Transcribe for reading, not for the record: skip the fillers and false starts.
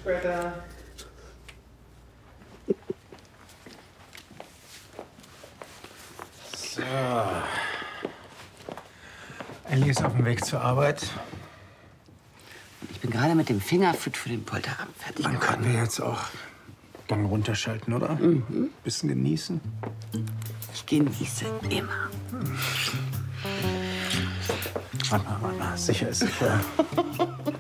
später. So. Ellie ist auf dem Weg zur Arbeit. Ich bin gerade mit dem Fingerfood für den Polterabend fertig. Dann können wir jetzt auch Gang runterschalten, oder? Mhm. Bisschen genießen. Ich genieße immer. Warte mal, sicher ist sicher.